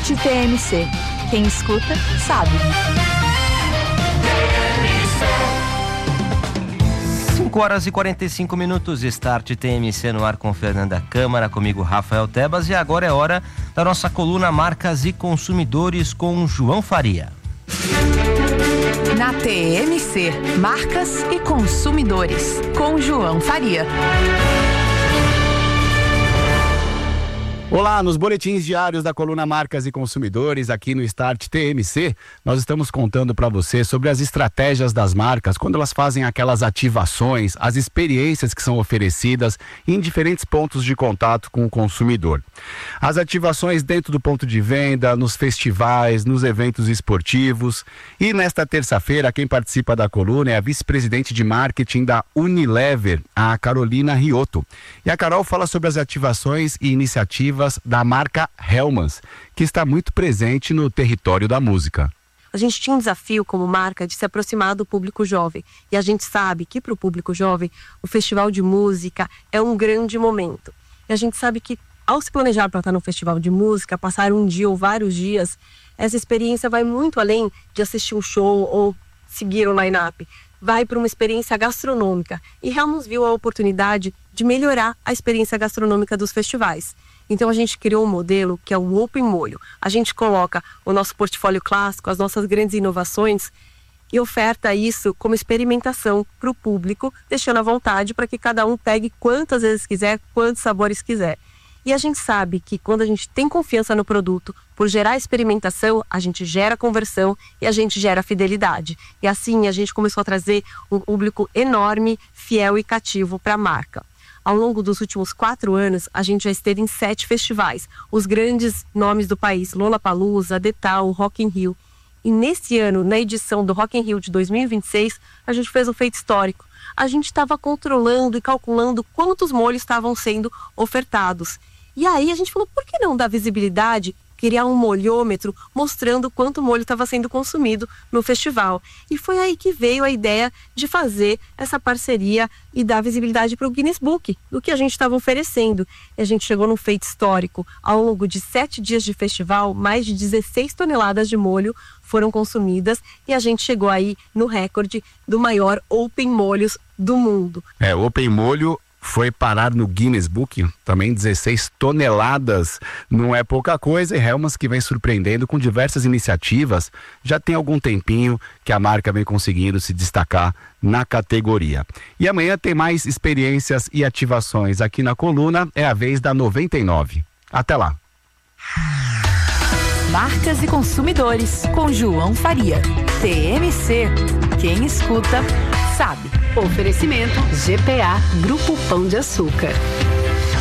TMC. Quem escuta, sabe. 5h45, Start TMC no ar com Fernanda Câmara, comigo Rafael Tebas, e agora é hora da nossa coluna Marcas e Consumidores com João Faria. Na TMC, Marcas e Consumidores com João Faria. Olá, nos boletins diários da coluna Marcas e Consumidores aqui no Start TMC, nós estamos contando para você sobre as estratégias das marcas quando elas fazem aquelas ativações, as experiências que são oferecidas em diferentes pontos de contato com o consumidor. As ativações dentro do ponto de venda, nos festivais, nos eventos esportivos. E nesta terça-feira, quem participa da coluna é a vice-presidente de marketing da Unilever, a Carolina Riotto. E a Carol fala sobre as ativações e iniciativas da marca Hellmann's, que está muito presente no território da música. A gente tinha um desafio como marca de se aproximar do público jovem. E a gente sabe que para o público jovem, o festival de música é um grande momento. E a gente sabe que ao se planejar para estar no festival de música, passar um dia ou vários dias, essa experiência vai muito além de assistir um show ou seguir um line-up. Vai para uma experiência gastronômica. E Hellmann's viu a oportunidade de melhorar a experiência gastronômica dos festivais. Então a gente criou um modelo que é o Open Molho. A gente coloca o nosso portfólio clássico, as nossas grandes inovações e oferta isso como experimentação para o público, deixando à vontade para que cada um pegue quantas vezes quiser, quantos sabores quiser. E a gente sabe que quando a gente tem confiança no produto, por gerar experimentação, a gente gera conversão e a gente gera fidelidade. E assim a gente começou a trazer um público enorme, fiel e cativo para a marca. Ao longo dos últimos 4 anos, a gente já esteve em 7 festivais. Os grandes nomes do país, Lollapalooza, Detal, Rock in Rio. E nesse ano, na edição do Rock in Rio de 2026, a gente fez um feito histórico. A gente estava controlando e calculando quantos molhos estavam sendo ofertados. E aí a gente falou, por que não dar visibilidade, criar um molhômetro mostrando quanto molho estava sendo consumido no festival. E foi aí que veio a ideia de fazer essa parceria e dar visibilidade para o Guinness Book, do que a gente estava oferecendo. E a gente chegou num feito histórico. Ao longo de 7 dias de festival, mais de 16 toneladas de molho foram consumidas e a gente chegou aí no recorde do maior Open Molhos do mundo. O Open Molho foi parar no Guinness Book, também 16 toneladas, não é pouca coisa, e Hellmann's que vem surpreendendo com diversas iniciativas, já tem algum tempinho que a marca vem conseguindo se destacar na categoria. E amanhã tem mais experiências e ativações aqui na coluna, é a vez da 99. Até lá! Marcas e Consumidores com João Faria. TMC. Quem escuta, sabe. Oferecimento GPA Grupo Pão de Açúcar.